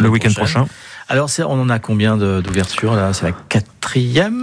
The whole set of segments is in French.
le week-end prochain. Alors, on en a combien d'ouvertures là ? C'est la 4e ?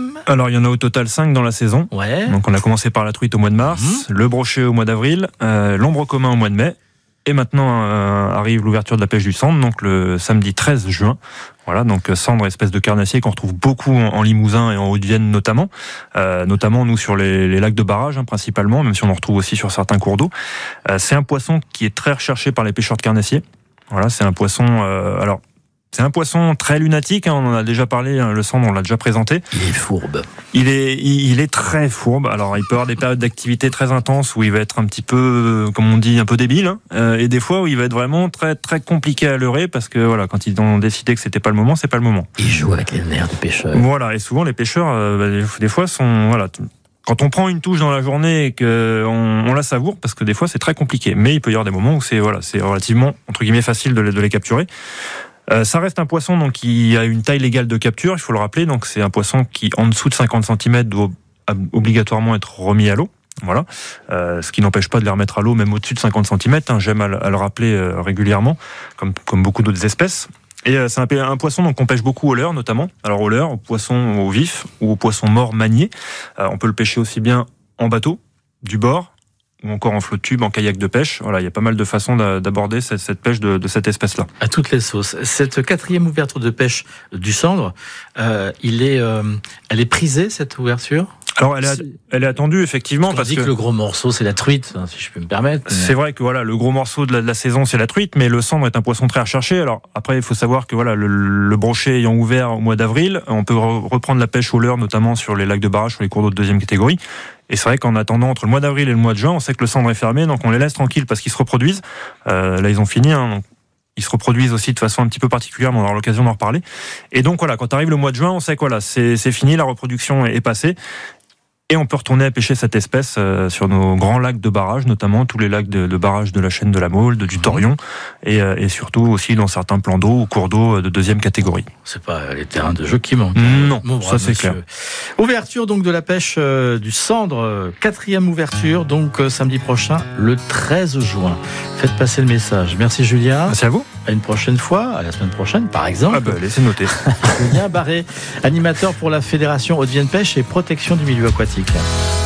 Alors, il y en a au total 5 dans la saison. Ouais. Donc, on a commencé par la truite au mois de mars, le brochet au mois d'avril, l'ombre commun au mois de mai. Et maintenant arrive l'ouverture de la pêche du sandre, donc le samedi 13 juin. Voilà, donc sandre, espèce de carnassier qu'on retrouve beaucoup en Limousin et en Haute-Vienne notamment. Notamment nous sur les lacs de barrage principalement, même si on en retrouve aussi sur certains cours d'eau. C'est un poisson qui est très recherché par les pêcheurs de carnassiers. Voilà, c'est un poisson... C'est un poisson très lunatique, on en a déjà parlé, le sandre, on l'a déjà présenté. Il est fourbe. Il est très fourbe. Alors, il peut avoir des périodes d'activité très intenses où il va être un petit peu, comme on dit, un peu débile, et des fois où il va être vraiment très très compliqué à leurrer parce que voilà, quand ils ont décidé que c'était pas le moment, c'est pas le moment. Il joue avec les nerfs des pêcheurs. Voilà, et souvent les pêcheurs, des fois sont quand on prend une touche dans la journée et qu'on la savoure, parce que des fois c'est très compliqué, mais il peut y avoir des moments où c'est relativement entre guillemets facile de les capturer. Ça reste un poisson donc qui a une taille légale de capture, il faut le rappeler. Donc c'est un poisson qui en dessous de 50 cm doit obligatoirement être remis à l'eau. Voilà, ce qui n'empêche pas de les remettre à l'eau même au-dessus de 50 cm. J'aime à le rappeler régulièrement, comme beaucoup d'autres espèces. Et c'est un poisson donc qu'on pêche beaucoup au leurre notamment. Alors au leurre, au poisson au vif ou au poisson mort manié. On peut le pêcher aussi bien en bateau, du bord, ou encore en flot de tube, en kayak de pêche. Voilà, il y a pas mal de façons d'aborder cette pêche de cette espèce-là. À toutes les sauces. Cette 4e ouverture de pêche du sandre, elle est prisée, cette ouverture ? Alors elle est attendue effectivement parce que le gros morceau c'est la truite, si je peux me permettre. C'est vrai que voilà, le gros morceau de la saison c'est la truite, mais le sandre est un poisson très recherché. Alors après il faut savoir que voilà, le brochet ayant ouvert au mois d'avril, on peut reprendre la pêche au leurre notamment sur les lacs de barrage, sur les cours d'eau de 2e catégorie. Et c'est vrai qu'en attendant entre le mois d'avril et le mois de juin, on sait que le sandre est fermé, donc on les laisse tranquilles parce qu'ils se reproduisent. Là ils ont fini, donc ils se reproduisent aussi de façon un petit peu particulière, mais on aura l'occasion d'en reparler. Et donc voilà, quand arrive le mois de juin, on sait que voilà, c'est fini, la reproduction est passée. Et on peut retourner à pêcher cette espèce sur nos grands lacs de barrage, notamment tous les lacs de barrage de la chaîne de la Maulde, du Torion, et surtout aussi dans certains plans d'eau ou cours d'eau de 2e catégorie. C'est pas les terrains de jeu qui manquent. Non, ça c'est clair. Ouverture donc de la pêche du sandre, 4e ouverture, donc samedi prochain, le 13 juin. Faites passer le message. Merci Julien. Merci à vous. À une prochaine fois, à la semaine prochaine par exemple. Allez, c'est noté. Julien Barré, animateur pour la Fédération Haute-Vienne Pêche et Protection du milieu aquatique.